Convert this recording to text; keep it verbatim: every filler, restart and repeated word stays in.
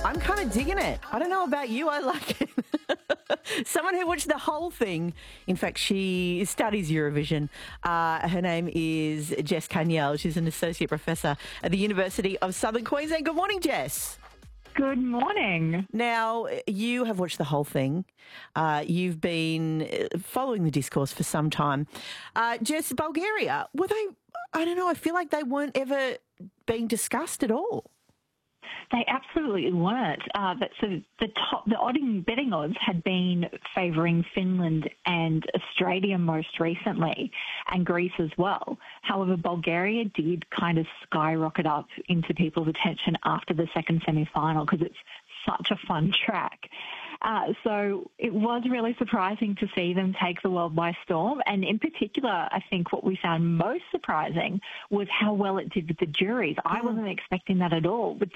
I'm kind of digging it. I don't know about you. I like it. Someone who watched the whole thing. In fact, she studies Eurovision. Uh, her name is Jess Canyell. She's an associate professor at the University of Southern Queensland. Good morning, Jess. Good morning. Now, you have watched the whole thing. Uh, you've been following the discourse for some time. Uh, Jess, Bulgaria, were they, I don't know, I feel like they weren't ever being discussed at all. They absolutely weren't. Uh, but so the top, the odding betting odds had been favouring Finland and Australia most recently, and Greece as well. However, Bulgaria did kind of skyrocket up into people's attention after the second semi-final because it's such a fun track. Uh, so it was really surprising to see them take the world by storm. And in particular, I think what we found most surprising was how well it did with the juries. I wasn't expecting that at all. With